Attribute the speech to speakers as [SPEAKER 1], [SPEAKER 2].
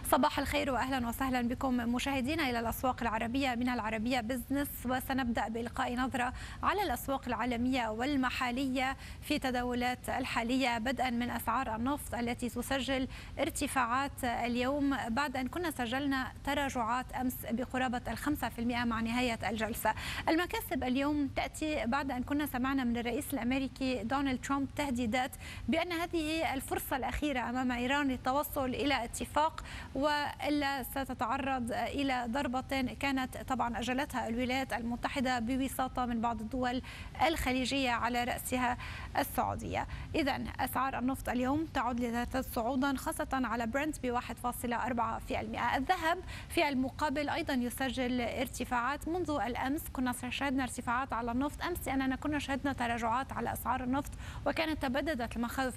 [SPEAKER 1] صباح الخير وأهلا وسهلا بكم مشاهدينا إلى الأسواق العربية من العربية بزنس، وسنبدأ بإلقاء نظرة على الأسواق العالمية والمحلية في تداولات الحالية، بدءا من أسعار النفط التي تسجل ارتفاعات اليوم بعد أن كنا سجلنا تراجعات أمس بقرابة 5% مع نهاية الجلسة. المكاسب اليوم تأتي بعد أن كنا سمعنا من الرئيس الأمريكي دونالد ترامب تهديدات بأن هذه الفرصة الأخيرة أمام إيران للتوصل إلى اتفاق، وإلا ستتعرض إلى ضربة كانت طبعا أجلتها الولايات المتحدة بوساطة من بعض الدول الخليجية على رأسها السعودية. إذن أسعار النفط اليوم تعود لذات صعودا، خاصة على برنت ب 1.4%. الذهب في المقابل أيضا يسجل ارتفاعات. منذ الأمس كنا شهدنا ارتفاعات على النفط، أمس لأننا كنا شهدنا تراجعات على أسعار النفط وكانت تبددت المخاوف